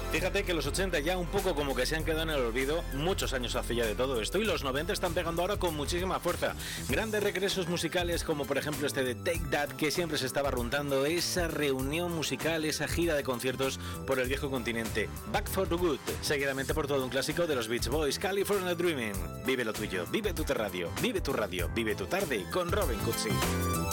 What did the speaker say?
Fíjate que los 80 ya un poco como que se han quedado en el olvido, muchos años hace ya de todo esto, y los 90 están pegando ahora con muchísima fuerza. Grandes regresos musicales como por ejemplo este de Take That, que siempre se estaba runtando, esa reunión musical, esa gira de conciertos por el viejo continente. Back for the Good, seguidamente por todo un clásico de los Beach Boys, California Dreaming. Vive lo tuyo, vive tu radio, vive tu radio, vive tu tarde con Robin Cutsi.